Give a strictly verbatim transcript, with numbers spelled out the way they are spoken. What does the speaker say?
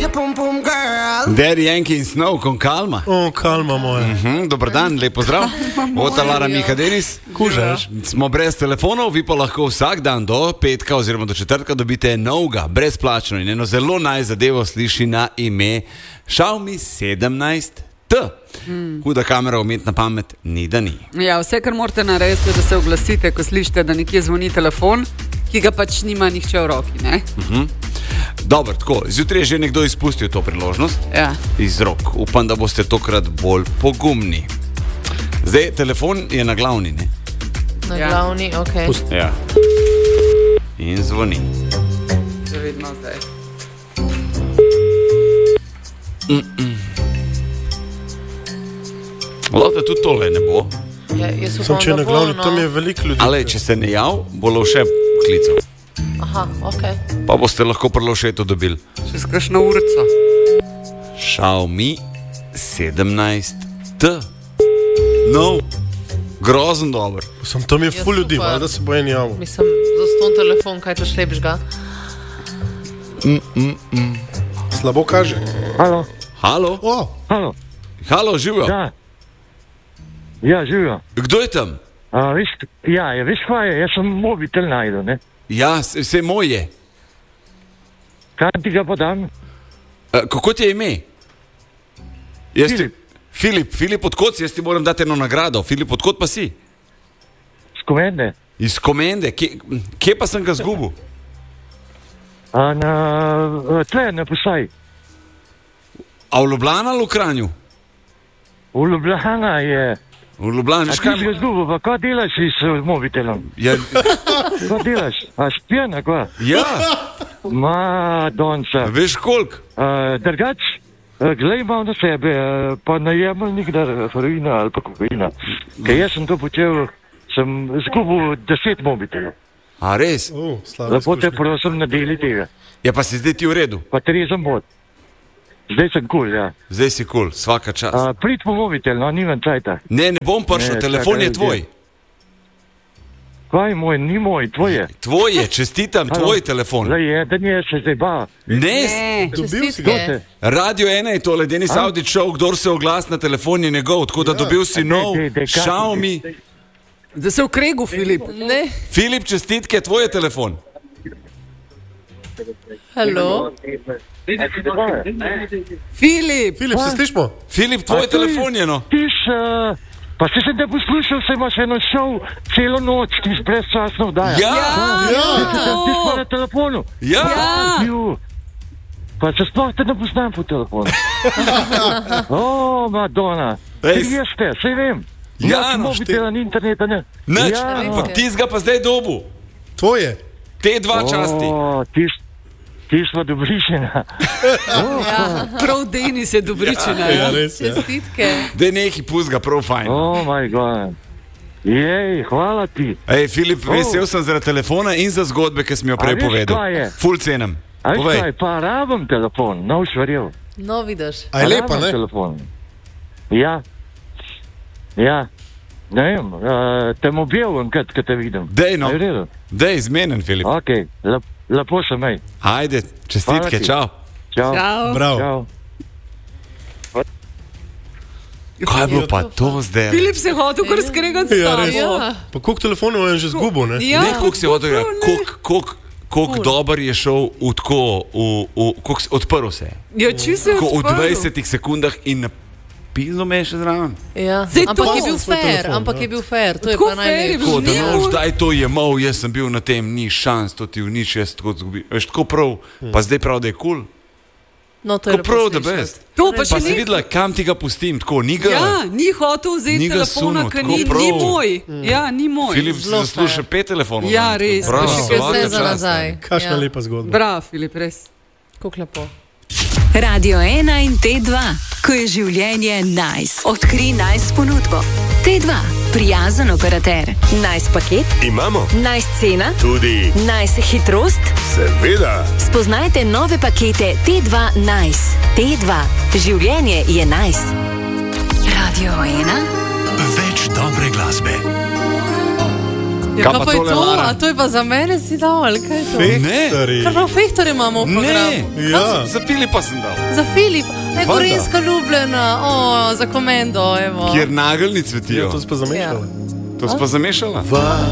Daddy Yankee in Snow con calma. O, kalma moja. Mhm, dober dan, lep pozdrav. Ota Lara Miha Denis. Kužaš? Smo brez telefonov, vi pa lahko vsak dan do petka oziroma do četrtka dobite novega, brezplačno in eno zelo naj zadevo sliši na ime Xiaomi sedemnajst T. Mm. Huda kamera, umetna pamet, ni da ni. Ja, vse, kar morate narediti, je, da se oglasite, ko slišite, da nekje zvoni telefon, ki ga pač nima nihče v roki, ne? Mhm. Dobro, tako, zjutraj je že nekdo izpustil to priložnost Ja. iz rok. Upam, da boste tokrat bolj pogumni. Zdaj, telefon je na glavni, ne? Na Ja. glavni, okej. Okay. Ja. In zvoni. Že vidimo zdaj. Lahko tudi tole ne bo. Ja, jaz Sem upam, če da na bo, glavni, no. tam je veliko ljudi. Ale, če se ne jav, bo Lovše klical. Aha, okej. Okay. Pa boste lahko pri Lovšetu dobili. Čez kakšno urico. Xiaomi sedemnajst T. No, grozen dober. Sem tam je Ja, ful ljudi, super. valjda se bo en javil. Mislim, za ston telefon, kaj to šlepiš ga? Slabo kaže. Halo, Halo? O, halo, Halo, živijo. ja. Ja, živijo. Kdo je tam? A, viš, ja, ja, veš kaj je, jaz sem mobitel najdel, ne? Ja, s- vse moj je. Kaj ti ga podam? E, kako ti je ime? Jaz ti- Filip. Filip, Filip odkot si, jaz ti moram dati eno nagrado. Filip, odkot pa si? Skomende? Iz Komende. Kje, kje pa sem ga zgubil? A na, tle, na posaj. A v Ljubljana ali v Kranju? V Ljubljana je. V Ljubljani, A veš ti kaj? si ga zgubil, pa kaj delaš s eh, mobitelom? Ja, Kaj delaš? A spijena, kaj? ja, Ma, donca. veš koliko? Uh, drugač, uh, glej malo na sebe, uh, pa ne jemal nikdar heroina ali pa kokaina. Ker jaz sem to počel, sem zgubil deset mobitelov. A res? o, slabo Lepo te izkušnje. prosim, ne deli tega. Ja, pa si zdaj ti v redu. Pa trezen bod. Zdaj sem kul, ja. Zdaj si kul, cool, svaka čast. Uh, prid po mobitel, no, nimam čajta. Ne, ne bom prišel, Ne, telefon čakaj, je tvoj. Kaj je moj, ni moj, tvoj je. Tvoj je, čestitam, Halo. tvoj telefon. Zdaj je, da nije se zdaj ba. Ne, Ne. Dobil si Kdo ga. te? Radio ena je tole, Denis Audić show, kdor se oglasi na telefon je njegov, tako da Ja. dobil si Dej, nov dej, dej, kaj- Xiaomi. Da se v kregu, Filip. Ne, Filip, čestitke, tvoj je telefon. halo. Filip. Filip, se slišmo? Filip, tvoj A ti- telefon je no. Tiš, uh, pa se sem te poslušal, se imaš eno šov celo noč, ti si brezčasno vdaja. Ja, Ja. Ti si pa na telefonu. ja. Ju. Pa se sploh te ne poznam po telefonu. O, Madonna. Ej, Ej, jeste, sej vem. Ja, Nimaš no, mobitela, ni interneta, ne. Nič, Ja. ampak ti ga pa zdaj dobu. Tvoje. Te dva časti. O, ti, ti smo dobrišena. Prav Denis je dobričina. Ja, res je. Čestitke. Dej neki pust ga prav fajn. Oh, moj god. Jej, hvala ti. Ej, Filip, vesel sem zaradi telefona in za zgodbe, ki sem jo A prej veš, povedal. kaj je? Ful cenem. A veš Povej. kaj, pa rabim telefon, no švaril. No, vidiš. A je lepa, ne? Telefon. Ja. Ja. Ne vem, uh, te mobilom, kad, kad te vidim. Dej no, A je v redu? dej zmenen, Filip. Ok, lep, lepo sem, ej. Ajde, čestitke, Hvala ti. čau. Čau. Čau. Bravo. Čau. Kaj je bilo pa to zdaj? Filip se hotel kar skregati s Ja, tabo. res. Ja. Pa koliko telefonov je že zgubil, ne? Ja, Ne, koliko si hodil, prav, ne. koliko kolik, kolik dober je šel v tako, v, v, koliko si odprl se je. Ja, če se Ko v odprl. dvajsetih sekundah in na pizdo me je še zraven. Ja. Zdaj Ampak to- je bil svoj fair, telefon, ampak ja. je bil fair, to je Tako pa fair je najlepše. bil. Tako da Ne, noč, on- daj to jemal, jaz sem bil na tem, ni šans, to ti v nič, jaz tako zgubil. Veš, tako prav, pa zdaj prav, da je kul. Cool. No, to je Tako prav, da lepo best. slišati. To pa Pa še si ni. videla, kam ti ga pustim, tako, ni ga. Ja, ni hotel vzeti Ni ga telefona, sunil, ker tako ni, prav. ni moj. Ja, ni moj. Filip si Zelo zasluži fair. pet telefonov. Ja, res. Bravo, Pa še Še svaka vse za čast. nazaj. Kakšna Ja. lepa zgodba. Bravo, Filip, res. Kako lepo. Radio ena in T dva, ko je življenje nice. Odkri nice ponudbo. T dva, prijazen operater. Nice paket, Imamo nice cena, tudi, nice hitrost. seveda, Spoznajte nove pakete T dva Nice. T dva, življenje je nice. Radio ena. več dobre glasbe. Ja, Kaj kaj pa pa je tole, to? Lara? A to je pa za mene si dal, ali kaj je to? Fehtari. Kar pa Fehtor imamo v Ne, programu. Ja. za Filipa sem dal. Za Filip, je Valjda. gorenska ljubljena, o, za komendo, evo. Kjer nagelji Ja, cvetijo. to si pa zamešala. To si pa zamešala? Va.